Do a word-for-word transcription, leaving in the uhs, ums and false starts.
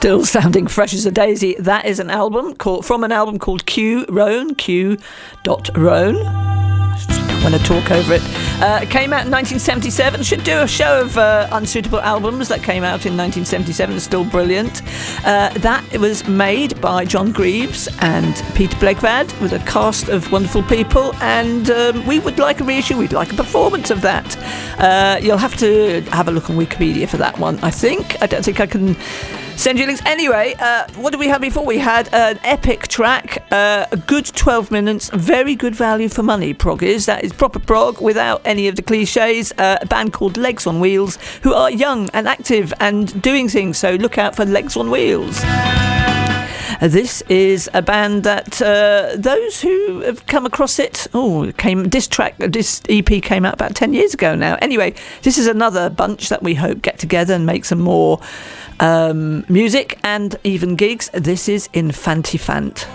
Still sounding fresh as a daisy. That is an album called from an album called Q Roan, Q dot Roan. I'm going to talk over it. Uh, it came out in nineteen seventy-seven. Should do a show of uh, unsuitable albums that came out in nineteen seventy-seven. It's still brilliant. Uh, that it was made by John Greaves and Peter Blegvad with a cast of wonderful people, and um, we would like a reissue. We'd like a performance of that. Uh, you'll have to have a look on Wikipedia for that one, I think. I don't think I can send you links. Anyway, uh, what did we have before? We had an epic track, uh, a good twelve minutes, very good value for money, prog is. That is proper prog without any of the cliches. Uh, a band called Legs on Wheels, who are young and active and doing things, so look out for Legs on Wheels. This is a band that uh, those who have come across it, oh, it came this track, this E P came out about ten years ago now. Anyway, this is another bunch that we hope get together and make some more um, music and even gigs. This is Infantifant.